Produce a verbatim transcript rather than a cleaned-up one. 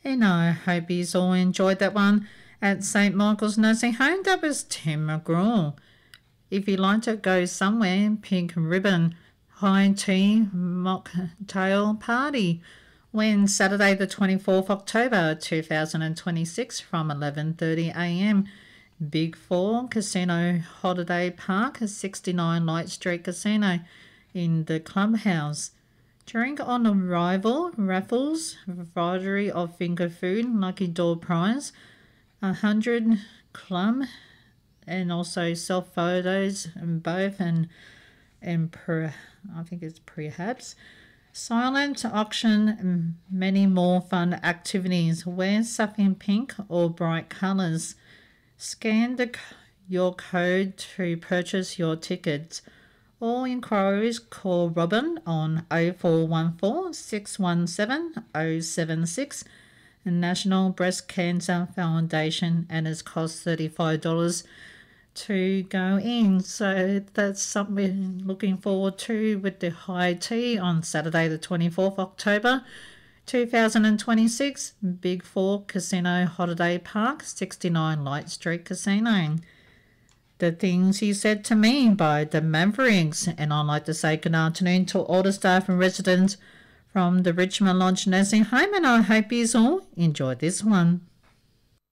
And I hope you all enjoyed that one at Saint Michael's Nursing Home. That was Tim McGraw. If you'd like to go somewhere, Pink Ribbon High Tea Mocktail Party, when Saturday the twenty-fourth of October two thousand twenty-six from eleven thirty a m Big Four Casino Holiday Park, sixty-nine Light Street Casino in the clubhouse. Drink on arrival, raffles, variety of finger food, lucky door prize, one hundred club, and also self photos and both, and and per, I think it's perhaps silent auction, and many more fun activities. Wear something pink or bright colours. Scan the, your code to purchase your tickets. All inquiries call Robin on oh four one four, six one seven, oh seven six, National Breast Cancer Foundation, and it's cost thirty-five dollars to go in. So that's something looking forward to with the high tea on Saturday the twenty-fourth of October two thousand twenty-six, Big Four Casino Holiday Park, sixty-nine Light Street Casino. The Things He Said to Me by the Mavericks. And I'd like to say good afternoon to all the staff and residents from the Richmond Lodge Nursing Home, and I hope you all enjoyed this one.